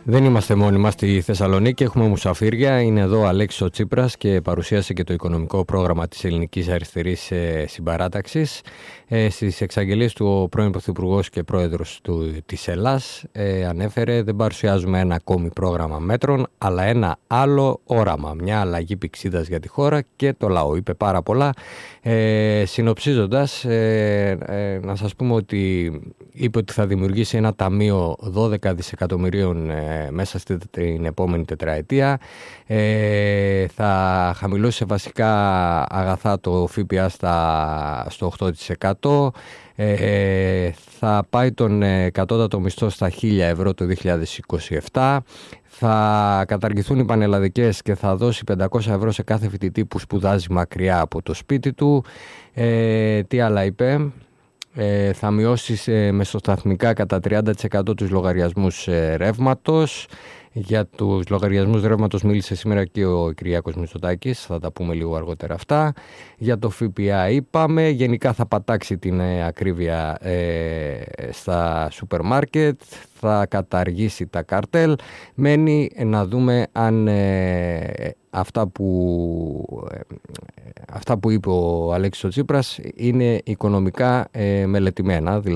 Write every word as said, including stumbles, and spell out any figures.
Δεν είμαστε μόνοι μας στη Θεσσαλονίκη, έχουμε μουσαφίρια. Είναι εδώ ο Αλέξης ο Τσίπρας και παρουσίασε και το οικονομικό πρόγραμμα της Ελληνικής Αριστερής ε, Συμπαράταξης. Ε, στις εξαγγελίες του ο πρώην Πρωθυπουργός και Πρόεδρος του, της Ελλάς ε, ανέφερε: δεν παρουσιάζουμε ένα ακόμη πρόγραμμα μέτρων, αλλά ένα άλλο όραμα. Μια αλλαγή πυξίδας για τη χώρα και το λαό. Είπε πάρα πολλά. Ε, συνοψίζοντας, ε, ε, να σας πούμε ότι είπε ότι θα δημιουργήσει ένα ταμείο δώδεκα δισεκατομμυρίων ε, μέσα στην επόμενη τετραετία. Ε, θα χαμηλώσει σε βασικά αγαθά το ΦΠΑ στα, στο οκτώ τοις εκατό. Ε, θα πάει τον ε, κατώτατο μισθό στα χίλια ευρώ το δύο χιλιάδες είκοσι επτά. Θα καταργηθούν οι πανελλαδικές και θα δώσει πεντακόσια ευρώ σε κάθε φοιτητή που σπουδάζει μακριά από το σπίτι του. Ε, τι άλλα είπε? Ε, θα μειώσει ε, μεσοσταθμικά κατά τριάντα τοις εκατό τους λογαριασμούς ε, ρεύματος. Για τους λογαριασμούς ρεύματος μίλησε σήμερα και ο Κυριάκος Μητσοτάκης, θα τα πούμε λίγο αργότερα αυτά. Για το ΦΠΑ είπαμε, γενικά θα πατάξει την ε, ακρίβεια ε, στα σούπερ μάρκετ, θα καταργήσει τα καρτέλ. Μένει ε, να δούμε αν ε, αυτά, που, ε, αυτά που είπε ο Αλέξης ο Τσίπρας είναι οικονομικά ε, μελετημένα.